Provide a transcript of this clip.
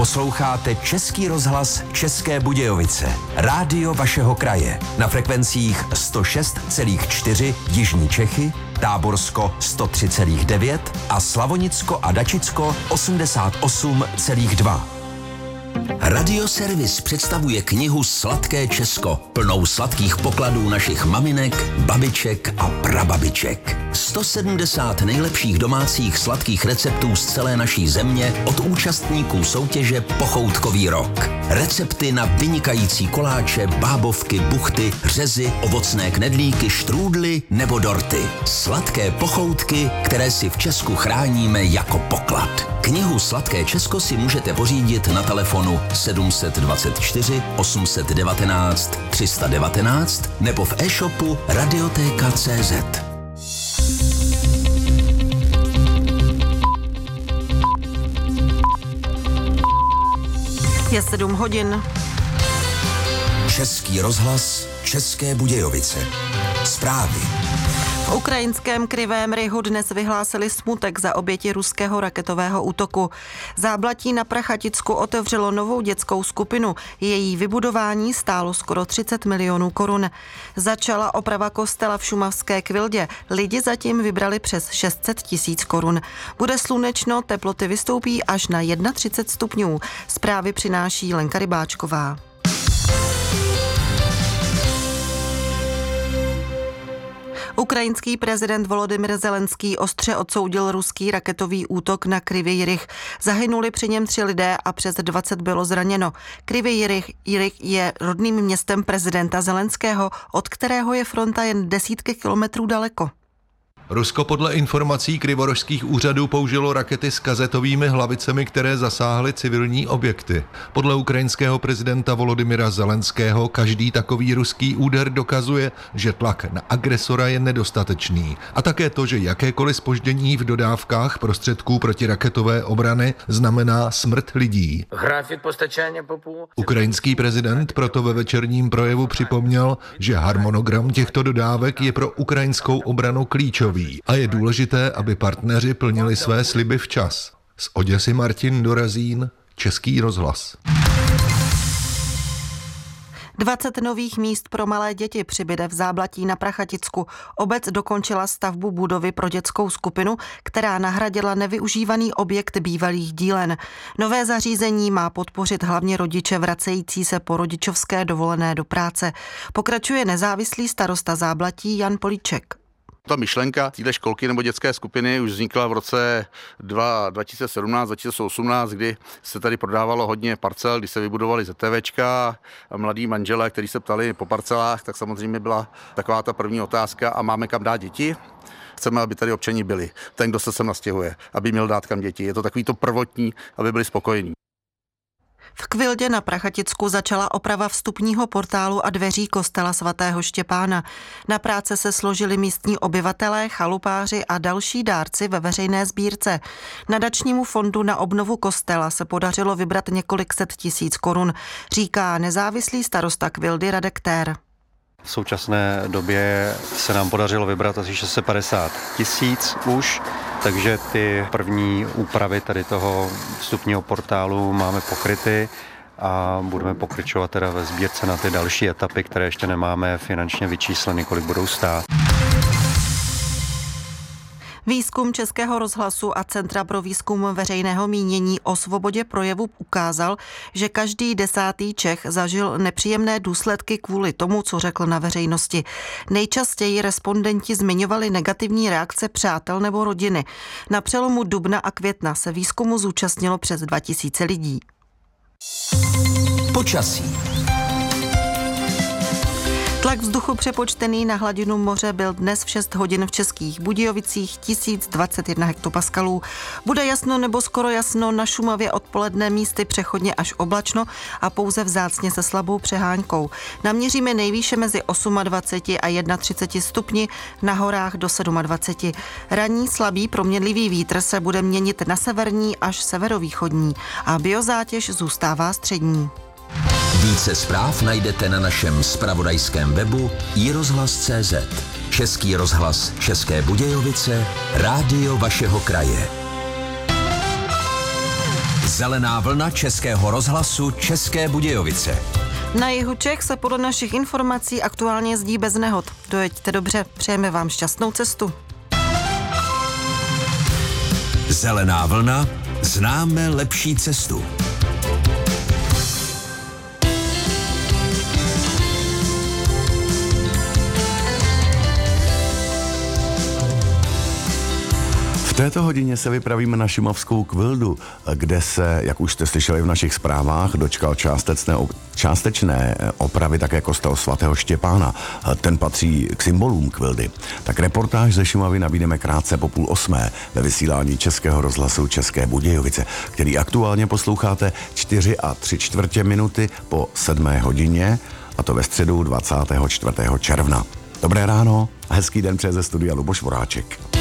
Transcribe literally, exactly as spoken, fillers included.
Posloucháte Český rozhlas České Budějovice, rádio vašeho kraje, na frekvencích sto šest celá čtyři Jižní Čechy, Táborsko sto tři celá devět a Slavonicko a Dačicko osmdesát osm celá dva. Radioservis představuje knihu Sladké Česko, plnou sladkých pokladů našich maminek, babiček a prababiček. sto sedmdesát nejlepších domácích sladkých receptů z celé naší země od účastníků soutěže Pochoutkový rok. Recepty na vynikající koláče, bábovky, buchty, řezy, ovocné knedlíky, štrůdly nebo dorty. Sladké pochoutky, které si v Česku chráníme jako poklad. Knihu Sladké Česko si můžete pořídit na telefonu sedm dvacet čtyři osm set devatenáct tři sta devatenáct nebo v e-shopu radiotéka tečka cé zet. Je sedm hodin. Český rozhlas České Budějovice. Zprávy. V ukrajinském Krivém Rihu dnes vyhlásili smutek za oběti ruského raketového útoku. Záblatí na Prachaticku otevřelo novou dětskou skupinu. Její vybudování stálo skoro třicet milionů korun. Začala oprava kostela v šumavské Kvildě. Lidi zatím vybrali přes šest set tisíc korun. Bude slunečno, teploty vystoupí až na třicet jedna stupňů. Zprávy přináší Lenka Rybáčková. Ukrajinský prezident Volodymyr Zelenský ostře odsoudil ruský raketový útok na Kryvý Rih. Zahynuli při něm tři lidé a přes dvacet bylo zraněno. Kryvý Rih, Rih je rodným městem prezidenta Zelenského, od kterého je fronta jen desítky kilometrů daleko. Rusko podle informací krivorožských úřadů použilo rakety s kazetovými hlavicemi, které zasáhly civilní objekty. Podle ukrajinského prezidenta Volodymyra Zelenského každý takový ruský úder dokazuje, že tlak na agresora je nedostatečný. A také to, že jakékoliv zpoždění v dodávkách prostředků protiraketové obrany znamená smrt lidí. Ukrajinský prezident proto ve večerním projevu připomněl, že harmonogram těchto dodávek je pro ukrajinskou obranu klíčový. A je důležité, aby partneři plnili své sliby včas. Z Oděsy Martin Dorazín, Český rozhlas. dvacet nových míst pro malé děti přibyde v Záblatí na Prachaticku. Obec dokončila stavbu budovy pro dětskou skupinu, která nahradila nevyužívaný objekt bývalých dílen. Nové zařízení má podpořit hlavně rodiče vracející se po rodičovské dovolené do práce. Pokračuje nezávislý starosta Záblatí Jan Políček. Ta myšlenka téhle školky nebo dětské skupiny už vznikla v roce dva tisíce sedmnáct dva tisíce osmnáct, kdy se tady prodávalo hodně parcel, kdy se vybudovaly ZTVčka a mladí manželé, kteří se ptali po parcelách, tak samozřejmě byla taková ta první otázka: a máme kam dát děti? Chceme, aby tady občani byli. Ten, kdo se sem nastěhuje, aby měl dát kam děti. Je to takový to prvotní, aby byli spokojení. V Kvildě na Prachaticku začala oprava vstupního portálu a dveří kostela svatého Štěpána. Na práce se složili místní obyvatelé, chalupáři a další dárci ve veřejné sbírce. Nadačnímu fondu na obnovu kostela se podařilo vybrat několik set tisíc korun, říká nezávislý starosta Kvildy Radek Tér. V současné době se nám podařilo vybrat asi šest set padesát tisíc už, takže ty první úpravy tady toho vstupního portálu máme pokryty a budeme pokračovat teda ve sbírce na ty další etapy, které ještě nemáme finančně vyčísleny, kolik budou stát. Výzkum Českého rozhlasu a Centra pro výzkum veřejného mínění o svobodě projevu ukázal, že každý desátý Čech zažil nepříjemné důsledky kvůli tomu, co řekl na veřejnosti. Nejčastěji respondenti zmiňovali negativní reakce přátel nebo rodiny. Na přelomu dubna a května se výzkumu zúčastnilo přes dva tisíce lidí. Počasí. Tlak vzduchu přepočtený na hladinu moře byl dnes v šest hodin v Českých Budějovicích tisíc dvacet jedna hektopaskalů. Bude jasno nebo skoro jasno, na Šumavě odpoledne místy přechodně až oblačno a pouze vzácně se slabou přehánkou. Naměříme nejvýše mezi dvacet osm a třicet jedna stupni, na horách do dvacet sedm. Ranní slabý proměnlivý vítr se bude měnit na severní až severovýchodní a biozátěž zůstává střední. Více zpráv najdete na našem zpravodajském webu i rozhlas tečka cé zet. Český rozhlas České Budějovice, rádio vašeho kraje. Zelená vlna Českého rozhlasu České Budějovice. Na jihu Čech se podle našich informací aktuálně jezdí bez nehod. Dojeďte dobře, přejeme vám šťastnou cestu. Zelená vlna, známe lepší cestu. V této hodině se vypravíme na šumavskou Kvildu, kde se, jak už jste slyšeli v našich zprávách, dočkal částečné, částečné opravy také kostel svatého Štěpána. Ten patří k symbolům Kvildy. Tak reportáž ze Šumavy nabídneme krátce po půl osmé ve vysílání Českého rozhlasu České Budějovice, který aktuálně posloucháte čtyři a tři čtvrtě minuty po sedmé hodině, a to ve středu dvacátého čtvrtého června. Dobré ráno a hezký den přeje ze studia Luboš Voráček.